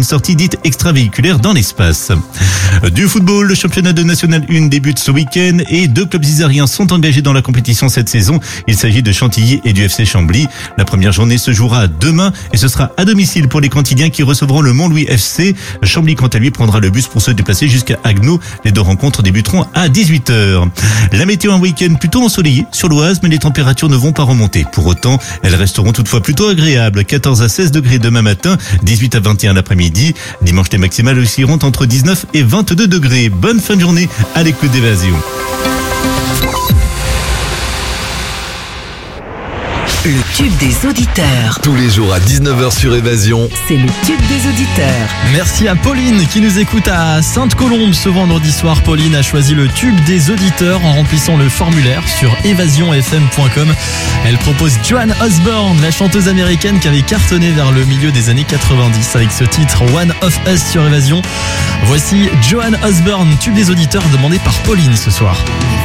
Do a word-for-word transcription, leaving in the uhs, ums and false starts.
une sortie dite extravéhiculaire dans l'espace. Du football, le championnat de National un débute ce week-end et deux clubs isariens sont engagés dans la compétition cette saison. Il s'agit de Chantilly et du F C Chambly. La première journée se jouera demain et ce sera à domicile pour les Cantiliens qui recevront le Montlouis F C. Chambly, quant à lui, prendra le bus pour se déplacer jusqu'à Haguenau. Les deux rencontres débuteront à dix-huit heures. La météo, un week-end plutôt ensoleillé sur l'Oise, mais les températures ne vont pas remonter. Pour autant, elles resteront toutefois plutôt agréables. quatorze à seize degrés demain matin, dix-huit à vingt et un l'après-midi. Dimanche, les maximales oscilleront entre dix-neuf et vingt-deux degrés. Bonne fin de journée à l'écoute d'Évasion. Le tube des auditeurs. Tous les jours à dix-neuf heures sur Évasion. C'est le tube des auditeurs. Merci à Pauline qui nous écoute à Sainte-Colombe ce vendredi soir. Pauline a choisi le tube des auditeurs en remplissant le formulaire sur évasion f m point com. Elle propose Joan Osborne, la chanteuse américaine qui avait cartonné vers le milieu des années quatre-vingt-dix avec ce titre One of Us sur Évasion. Voici Joan Osborne, tube des auditeurs demandé par Pauline ce soir.